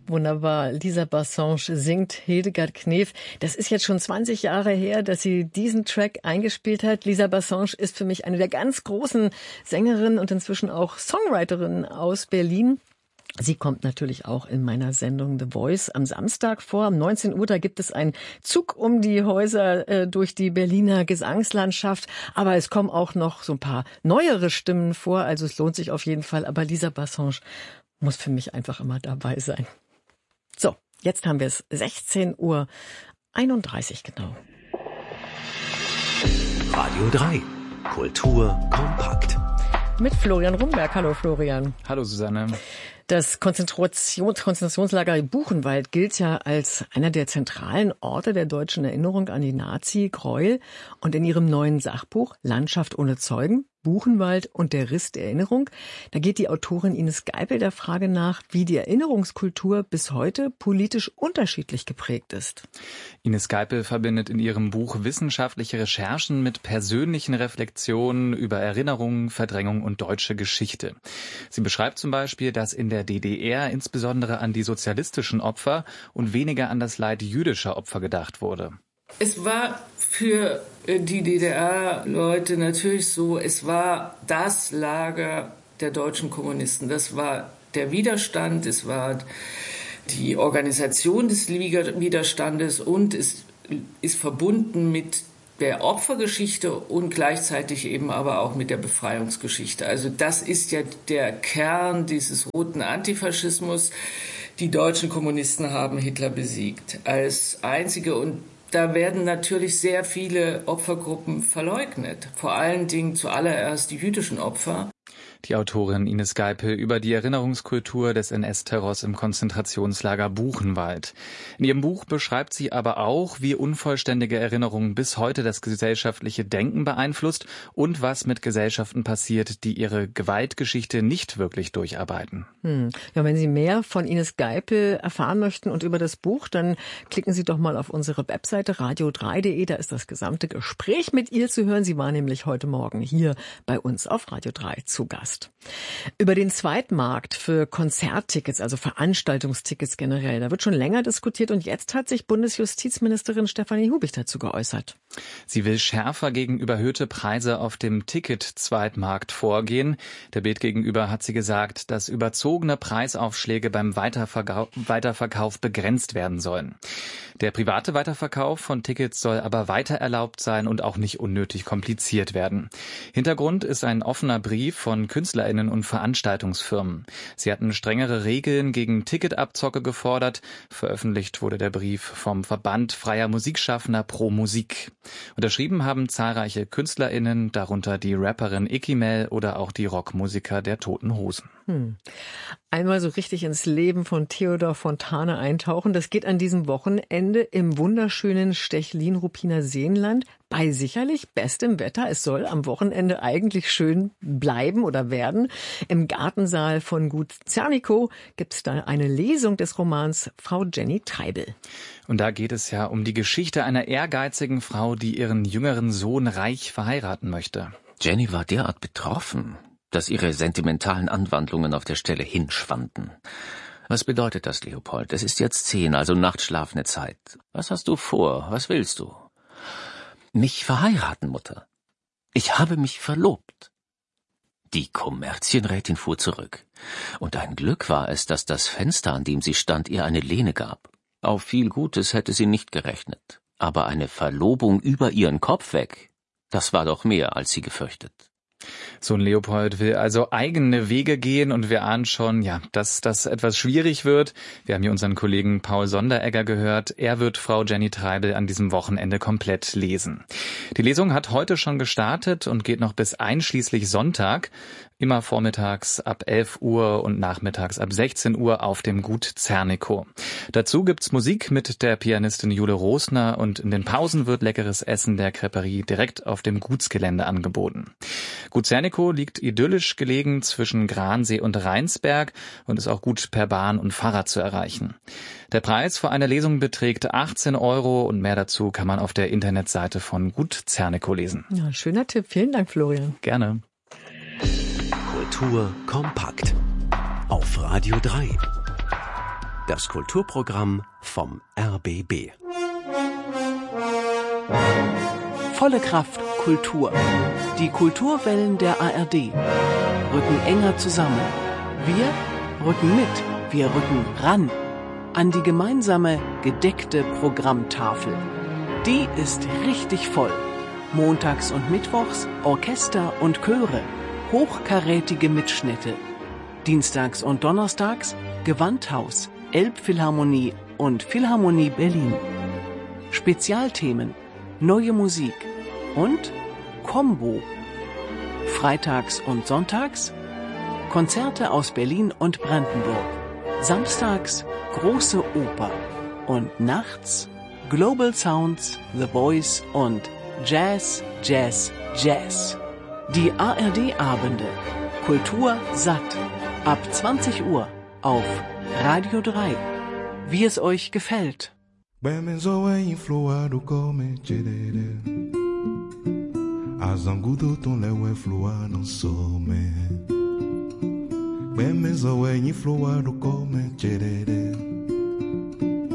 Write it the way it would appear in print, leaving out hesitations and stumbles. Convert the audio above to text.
Wunderbar. Lisa Bassange singt Hildegard Knef. Das ist jetzt schon 20 Jahre her, dass sie diesen Track eingespielt hat. Lisa Bassange ist für mich eine der ganz großen Sängerinnen und inzwischen auch Songwriterinnen aus Berlin. Sie kommt natürlich auch in meiner Sendung The Voice am Samstag vor. Um 19 Uhr, da gibt es einen Zug um die Häuser durch die Berliner Gesangslandschaft. Aber es kommen auch noch so ein paar neuere Stimmen vor. Also es lohnt sich auf jeden Fall. Aber Lisa Bassange muss für mich einfach immer dabei sein. So, jetzt haben wir es 16:31 Uhr genau. Radio 3. Kultur kompakt. Mit Florian Rumberg. Hallo Florian. Hallo Susanne. Das Konzentrationslager Buchenwald gilt ja als einer der zentralen Orte der deutschen Erinnerung an die Nazi-Gräuel. Und in ihrem neuen Sachbuch Landschaft ohne Zeugen, Buchenwald und der Riss der Erinnerung, da geht die Autorin Ines Geipel der Frage nach, wie die Erinnerungskultur bis heute politisch unterschiedlich geprägt ist. Ines Geipel verbindet in ihrem Buch wissenschaftliche Recherchen mit persönlichen Reflexionen über Erinnerungen, Verdrängung und deutsche Geschichte. Sie beschreibt zum Beispiel, dass in der DDR insbesondere an die sozialistischen Opfer und weniger an das Leid jüdischer Opfer gedacht wurde. Es war für die DDR-Leute natürlich so, es war das Lager der deutschen Kommunisten. Das war der Widerstand, es war die Organisation des Widerstandes und es ist verbunden mit der Opfergeschichte und gleichzeitig eben aber auch mit der Befreiungsgeschichte. Also das ist ja der Kern dieses roten Antifaschismus. Die deutschen Kommunisten haben Hitler besiegt als einzige, und da werden natürlich sehr viele Opfergruppen verleugnet. Vor allen Dingen zuallererst die jüdischen Opfer. Die Autorin Ines Geipel über die Erinnerungskultur des NS-Terrors im Konzentrationslager Buchenwald. In ihrem Buch beschreibt sie aber auch, wie unvollständige Erinnerung bis heute das gesellschaftliche Denken beeinflusst und was mit Gesellschaften passiert, die ihre Gewaltgeschichte nicht wirklich durcharbeiten. Ja, wenn Sie mehr von Ines Geipel erfahren möchten und über das Buch, dann klicken Sie doch mal auf unsere Webseite radio3.de. Da ist das gesamte Gespräch mit ihr zu hören. Sie war nämlich heute Morgen hier bei uns auf Radio 3 zu Gast. Über den Zweitmarkt für Konzerttickets, also Veranstaltungstickets generell, da wird schon länger diskutiert und jetzt hat sich Bundesjustizministerin Stefanie Hubich dazu geäußert. Sie will schärfer gegen überhöhte Preise auf dem Ticket-Zweitmarkt vorgehen. Der Bild gegenüber hat sie gesagt, dass überzogene Preisaufschläge beim Weiterverkauf begrenzt werden sollen. Der private Weiterverkauf von Tickets soll aber weiter erlaubt sein und auch nicht unnötig kompliziert werden. Hintergrund ist ein offener Brief von KünstlerInnen und Veranstaltungsfirmen. Sie hatten strengere Regeln gegen Ticketabzocke gefordert. Veröffentlicht wurde der Brief vom Verband freier Musikschaffender Pro Musik. Unterschrieben haben zahlreiche KünstlerInnen, darunter die Rapperin Ikimel oder auch die Rockmusiker der Toten Hosen. Einmal so richtig ins Leben von Theodor Fontane eintauchen. Das geht an diesem Wochenende im wunderschönen Stechlin-Ruppiner Seenland bei sicherlich bestem Wetter. Es soll am Wochenende eigentlich schön bleiben oder werden. Im Gartensaal von Gut Zernikow gibt es da eine Lesung des Romans Frau Jenny Treibel. Und da geht es ja um die Geschichte einer ehrgeizigen Frau, die ihren jüngeren Sohn reich verheiraten möchte. Jenny war derart betroffen, dass ihre sentimentalen Anwandlungen auf der Stelle hinschwanden. Was bedeutet das, Leopold? Es ist jetzt 10, also nachtschlafende Zeit. Was hast du vor? Was willst du? Mich verheiraten, Mutter. Ich habe mich verlobt. Die Kommerzienrätin fuhr zurück. Und ein Glück war es, dass das Fenster, an dem sie stand, ihr eine Lehne gab. Auf viel Gutes hätte sie nicht gerechnet. Aber eine Verlobung über ihren Kopf weg, das war doch mehr, als sie gefürchtet. Sohn Leopold will also eigene Wege gehen und wir ahnen schon, ja, dass das etwas schwierig wird. Wir haben hier unseren Kollegen Paul Sonderegger gehört. Er wird Frau Jenny Treibel an diesem Wochenende komplett lesen. Die Lesung hat heute schon gestartet und geht noch bis einschließlich Sonntag. Immer vormittags ab 11 Uhr und nachmittags ab 16 Uhr auf dem Gut Zernikow. Dazu gibt's Musik mit der Pianistin Jule Rosner und in den Pausen wird leckeres Essen der Creperie direkt auf dem Gutsgelände angeboten. Gut Zernikow liegt idyllisch gelegen zwischen Gransee und Rheinsberg und ist auch gut per Bahn und Fahrrad zu erreichen. Der Preis für eine Lesung beträgt 18 € und mehr dazu kann man auf der Internetseite von Gut Zernikow lesen. Ja, schöner Tipp. Vielen Dank, Florian. Gerne. Kultur kompakt auf Radio 3. Das Kulturprogramm vom RBB. Volle Kraft Kultur. Die Kulturwellen der ARD rücken enger zusammen. Wir rücken mit. Wir rücken ran an die gemeinsame gedeckte Programmtafel. Die ist richtig voll. Montags und mittwochs Orchester und Chöre, hochkarätige Mitschnitte. Dienstags und donnerstags Gewandhaus, Elbphilharmonie und Philharmonie Berlin. Spezialthemen, neue Musik und Combo. Freitags und sonntags Konzerte aus Berlin und Brandenburg. Samstags große Oper und nachts Global Sounds, The Voice und Jazz, Jazz, Jazz. Die ARD-Abende. Kultur satt. Ab 20 Uhr auf Radio 3. Wie es euch gefällt. Bemezo wenye flua do come cherere